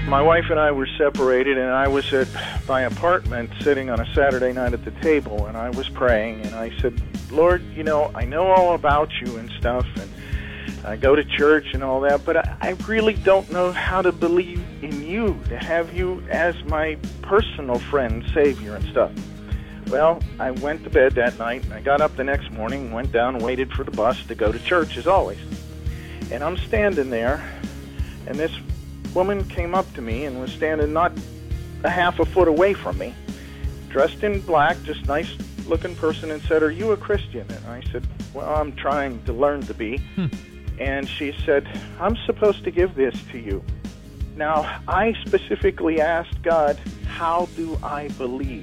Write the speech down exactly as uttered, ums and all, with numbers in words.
My wife and I were separated, and I was at my apartment sitting on a Saturday night at the table, and I was praying, and I said, Lord, you know, I know all about you and stuff, and I go to church and all that, but I, I really don't know how to believe in you, to have you as my personal friend, Savior and stuff. Well, I went to bed that night, and I got up the next morning, went down and waited for the bus to go to church, as always. And I'm standing there, and this woman came up to me and was standing not a half a foot away from me, dressed in black, just nice-looking person, and said, are you a Christian? And I said, well, I'm trying to learn to be. Hmm. And she said, I'm supposed to give this to you. Now, I specifically asked God, how do I believe?